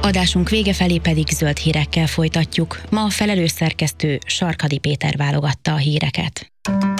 Adásunk vége felé pedig zöld hírekkel folytatjuk. Ma a felelős szerkesztő Sarkadi Péter válogatta a híreket.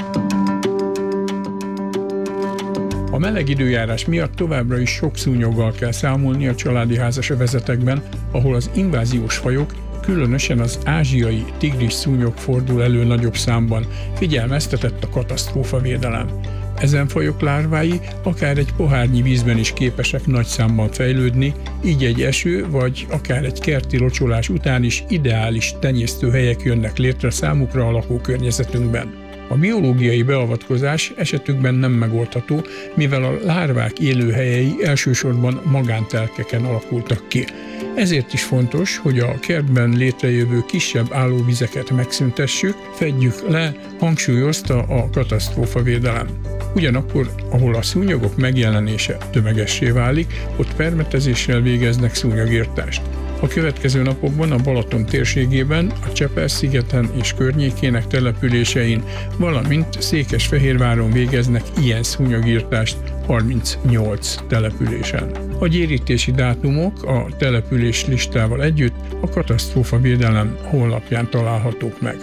A meleg időjárás miatt továbbra is sok szúnyoggal kell számolni a családi házasövezetekben, ahol az inváziós fajok, különösen az ázsiai tigris szúnyog fordul elő nagyobb számban, figyelmeztetett a katasztrófavédelem. Ezen fajok lárvái akár egy pohárnyi vízben is képesek nagy számban fejlődni, így egy eső vagy akár egy kerti locsolás után is ideális tenyésztőhelyek jönnek létre számukra a lakókörnyezetünkben. A biológiai beavatkozás esetükben nem megoldható, mivel a lárvák élőhelyei elsősorban magántelkeken alakultak ki. Ezért is fontos, hogy a kertben létrejövő kisebb állóvizeket megszüntessük, fedjük le, hangsúlyozta a katasztrófavédelem. Ugyanakkor, ahol a szúnyogok megjelenése tömegessé válik, ott permetezéssel végeznek szúnyogirtást. A következő napokban a Balaton térségében, a Csepel-szigeten és környékének településein, valamint Székesfehérváron végeznek ilyen szúnyogirtást 38 településen. A gyérítési dátumok a település listával együtt a katasztrófavédelem honlapján találhatók meg.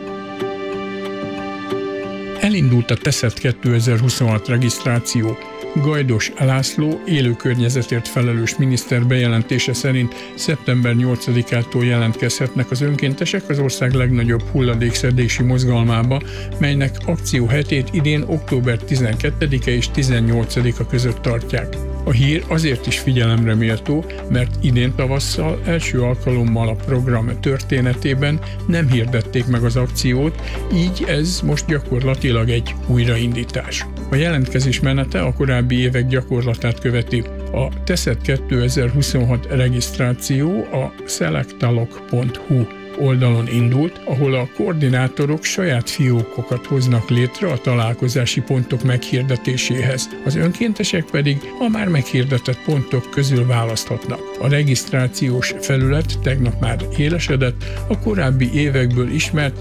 Elindult a TESZET 2026 regisztráció. Gajdos László élőkörnyezetért felelős miniszter bejelentése szerint szeptember 8-ától jelentkezhetnek az önkéntesek az ország legnagyobb hulladékszedési mozgalmába, melynek akcióhetét idén október 12-e és 18-a között tartják. A hír azért is figyelemre méltó, mert idén tavasszal első alkalommal a program történetében nem hirdették meg az akciót, így ez most gyakorlatilag egy újraindítás. A jelentkezés menete a korábbi évek gyakorlatát követi. A TESZET 2026 regisztráció a selectalok.hu oldalon indult, ahol a koordinátorok saját fiókokat hoznak létre a találkozási pontok meghirdetéséhez. Az önkéntesek pedig a már meghirdetett pontok közül választhatnak. A regisztrációs felület tegnap már élesedett, a korábbi évekből ismert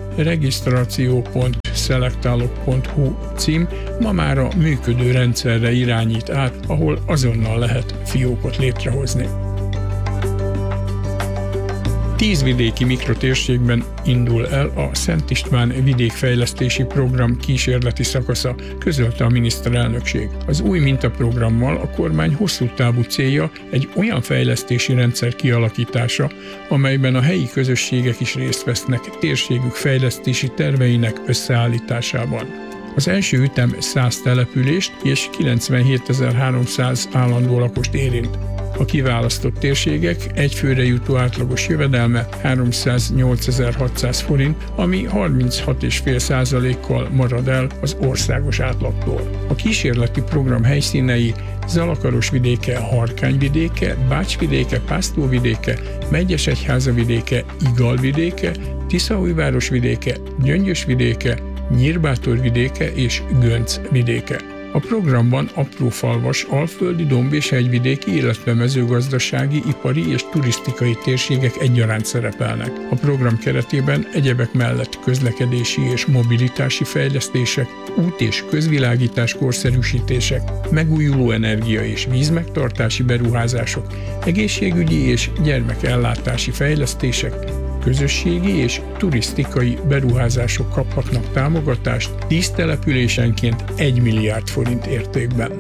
regisztráció.selectalok.hu cím ma már a működő rendszerre irányít át, ahol azonnal lehet fiókot létrehozni. 10 vidéki mikrotérségben indul el a Szent István vidékfejlesztési program kísérleti szakasza, közölte a miniszterelnökség. Az új mintaprogrammal a kormány hosszú távú célja egy olyan fejlesztési rendszer kialakítása, amelyben a helyi közösségek is részt vesznek térségük fejlesztési terveinek összeállításában. Az első ütem 100 települést és 97.300 állandó lakost érint. A kiválasztott térségek egyfőre jutó átlagos jövedelme 308.600 forint, ami 36,5%-kal marad el az országos átlagtól. A kísérleti program helyszínei Zalakaros vidéke, Harkány vidéke, Bács vidéke, Pásztó vidéke, Megyesegyháza vidéke, Igal vidéke, Tiszaújváros vidéke, Gyöngyös vidéke, Nyírbátor vidéke és Gönc vidéke. A programban aprófalvas, alföldi, domb- és hegyvidéki, illetve mezőgazdasági, ipari és turisztikai térségek egyaránt szerepelnek. A program keretében egyebek mellett közlekedési és mobilitási fejlesztések, út- és közvilágítás korszerűsítések, megújuló energia- és vízmegtartási beruházások, egészségügyi és gyermekellátási fejlesztések, közösségi és turisztikai beruházások kaphatnak támogatást 10 településenként 1 milliárd forint értékben.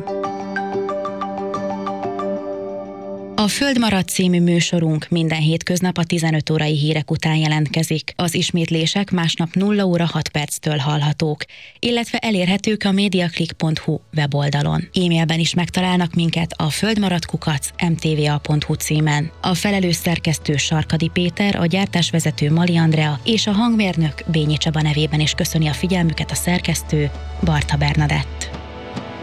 A Földmarad című műsorunk minden hétköznap a 15 órai hírek után jelentkezik. Az ismétlések másnap 0 óra 6 perctől hallhatók, illetve elérhetők a mediaclick.hu weboldalon. E-mailben is megtalálnak minket a földmaradkukac@mtva.hu címen. A felelős szerkesztő Sarkadi Péter, a gyártásvezető Mali Andrea és a hangmérnök Bényi Csaba nevében is köszöni a figyelmüket a szerkesztő Barta Bernadett.